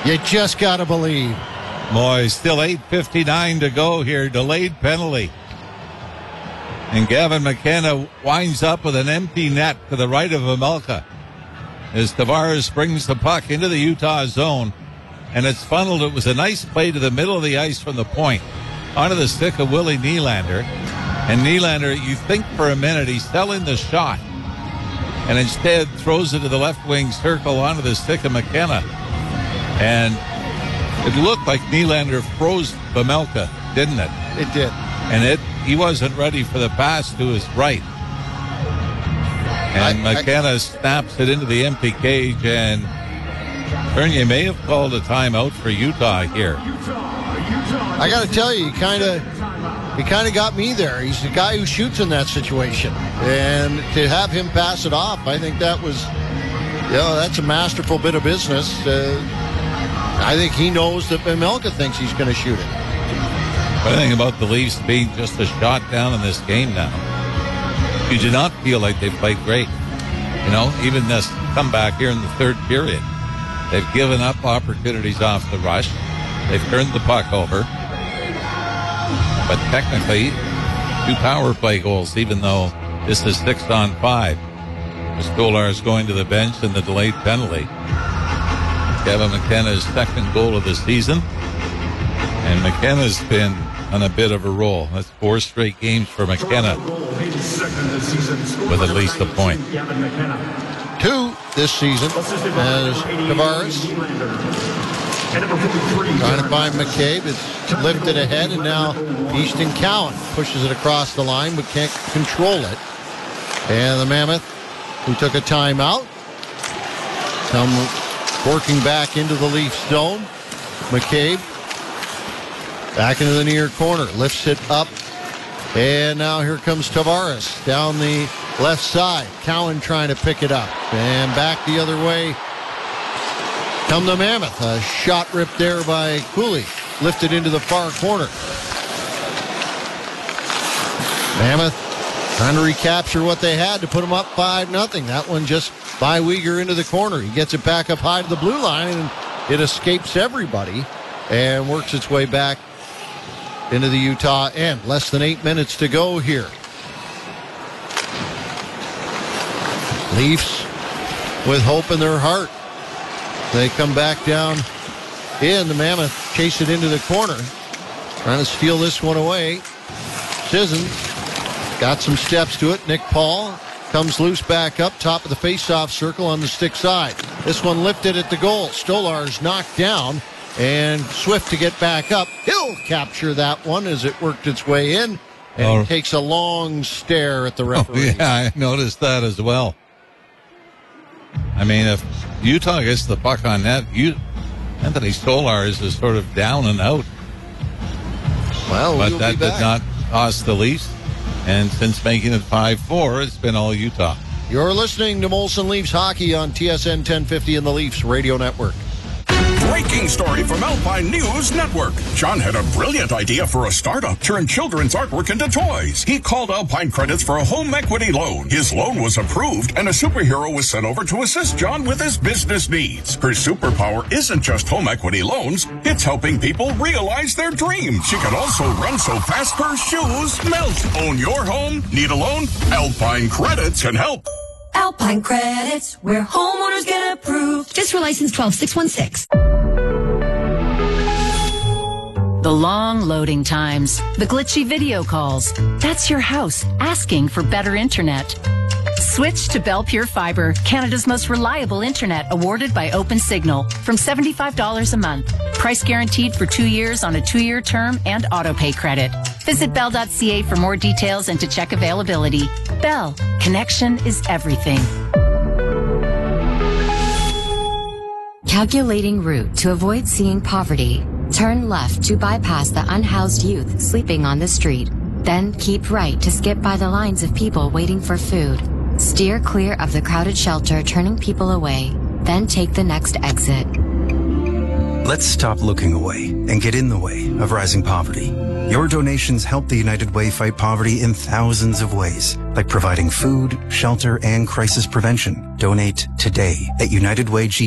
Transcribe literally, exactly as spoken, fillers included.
You just got to believe. Boy, still eight fifty-nine to go here. Delayed penalty. And Gavin McKenna winds up with an empty net to the right of Vejmelka as Tavares brings the puck into the Utah zone. And it's funneled. It was a nice play to the middle of the ice from the point onto the stick of Willie Nylander. And Nylander, you think for a minute he's selling the shot. And instead throws it to the left wing circle onto the stick of McKenna. And it looked like Nylander froze Vejmelka, didn't it? It did. And it he wasn't ready for the pass to his right. And I, McKenna I, snaps it into the empty cage, and Bernier may have called a timeout for Utah here. I got to tell you, he kind of he kind of got me there. He's the guy who shoots in that situation. And to have him pass it off, I think that was, you know, that's a masterful bit of business. Uh, I think he knows that Vejmelka thinks he's going to shoot it. What I think about the Leafs being just a shot down in this game now, you do not feel like they played great. You know, even this comeback here in the third period, they've given up opportunities off the rush. They've turned the puck over. But technically, two power play goals, even though this is six on five. Stolar is going to the bench in the delayed penalty. Kevin McKenna's second goal of the season. And McKenna's been on a bit of a roll. That's four straight games for McKenna with at least a point. Two this season as Tavares trying to find McCabe. It's lifted ahead, and now Easton Cowan pushes it across the line but can't control it. And the Mammoth, who took a timeout, come working back into the Leafs zone. McCabe back into the near corner, lifts it up, and now here comes Tavares down the left side. Cowan trying to pick it up, and back the other way come the Mammoth. A shot ripped there by Cooley, lifted into the far corner. Mammoth trying to recapture what they had to put them up five nothing. That one just by Weegar into the corner. He gets it back up high to the blue line, and it escapes everybody and works its way back into the Utah end. Less than eight minutes to go here. Leafs with hope in their heart. They come back down in. The Mammoth chase it into the corner, trying to steal this one away. Sissons got some steps to it. Nick Paul comes loose back up top of the face-off circle on the stick side. This one lifted at the goal. Stolar's knocked down, and Swift to get back up. He'll capture that one as it worked its way in, and oh. he takes a long stare at the referee. Oh, yeah, I noticed that as well. I mean, if Utah gets the puck on net, you, Anthony Stolarz is sort of down and out. Well, but we'll that did not cost the Leafs. And since making it five four, it's been all Utah. You're listening to Molson Leafs Hockey on T S N ten fifty and the Leafs Radio Network. Breaking story from Alpine News Network. John had a brilliant idea for a startup. Turn children's artwork into toys. He called Alpine Credits for a home equity loan. His loan was approved, and a superhero was sent over to assist John with his business needs. Her superpower isn't just home equity loans. It's helping people realize their dreams. She can also run so fast her shoes melt. Own your home? Need a loan? Alpine Credits can help. Alpine Credits, where homeowners get approved. Just for license twelve six one six. The long loading times, the glitchy video calls. That's your house asking for better internet. Switch to Bell Pure Fiber, Canada's most reliable internet, awarded by OpenSignal, from seventy-five dollars a month. Price guaranteed for two years on a two-year term and auto-pay credit. Visit bell dot c a for more details and to check availability. Bell, connection is everything. Calculating route to avoid seeing poverty. Turn left to bypass the unhoused youth sleeping on the street. Then keep right to skip by the lines of people waiting for food. Steer clear of the crowded shelter turning people away. Then take the next exit. Let's stop looking away and get in the way of rising poverty. Your donations help the United Way fight poverty in thousands of ways, like providing food, shelter, and crisis prevention. Donate today at United Way G